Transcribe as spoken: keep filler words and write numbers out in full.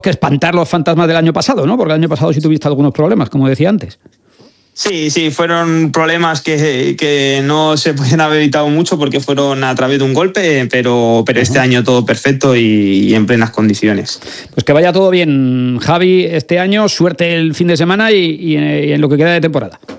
que espantar los fantasmas del año pasado, ¿no? Porque el año pasado sí tuviste algunos problemas, como decía antes. Sí, sí, fueron problemas que, que no se pueden haber evitado mucho porque fueron a través de un golpe, pero, pero este uh-huh. año todo perfecto y, y en plenas condiciones. Pues que vaya todo bien, Javi, este año, suerte el fin de semana y, y, en, y en lo que queda de temporada.